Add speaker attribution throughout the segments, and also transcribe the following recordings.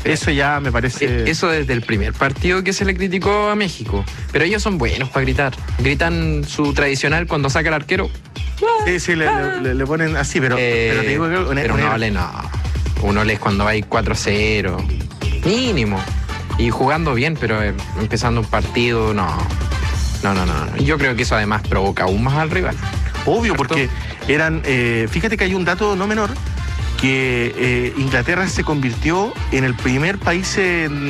Speaker 1: Eso ya me parece...
Speaker 2: Eso desde el primer partido que se le criticó a México. Pero ellos son buenos para gritar. Gritan su tradicional cuando saca el arquero.
Speaker 1: Sí, le ponen así, pero te digo que...
Speaker 2: Pero no vale, no. Uno les cuando va 4-0. Mínimo. Y jugando bien, pero empezando un partido, no. Yo creo que eso además provoca aún más al rival.
Speaker 1: Obvio,
Speaker 2: ¿cierto?
Speaker 1: porque eran... fíjate que hay un dato no menor, que Inglaterra se convirtió en el primer país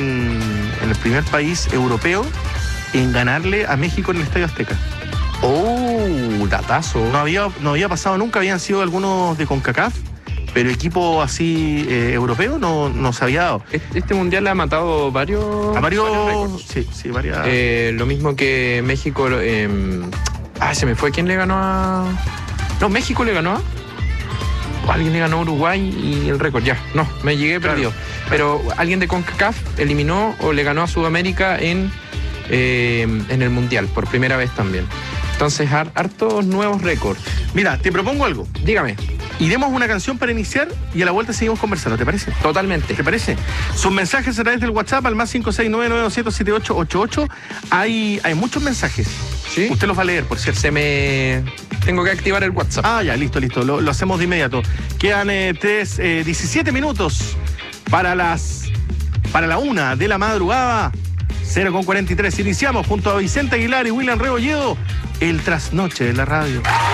Speaker 1: europeo en ganarle a México en el Estadio Azteca.
Speaker 2: Datazo.
Speaker 1: No había pasado nunca, habían sido algunos de CONCACAF, pero equipo así europeo no se había dado.
Speaker 2: Este mundial ha matado varios récords.
Speaker 1: Sí, varias.
Speaker 2: Lo mismo que México. Se me fue. ¿Quién le ganó a...? No, México le ganó a... Alguien le ganó a Uruguay y el récord, ya. No, me llegué perdido. Pero alguien de CONCACAF eliminó o le ganó a Sudamérica en el Mundial, por primera vez también. Entonces, hartos nuevos récords.
Speaker 1: Mira, te propongo algo.
Speaker 2: Dígame.
Speaker 1: Iremos una canción para iniciar y a la vuelta seguimos conversando, ¿te parece?
Speaker 2: Totalmente.
Speaker 1: ¿Te parece? Sus mensajes a través del WhatsApp al más 569-997-888. Hay muchos mensajes.
Speaker 2: ¿Sí?
Speaker 1: Usted los va a leer, por cierto.
Speaker 2: Tengo que activar el WhatsApp.
Speaker 1: Ya, listo. Lo hacemos de inmediato. Quedan 17 minutos para la 1 de la madrugada. 0:43. Iniciamos junto a Vicente Aguilar y William Rebolledo el trasnoche de la radio.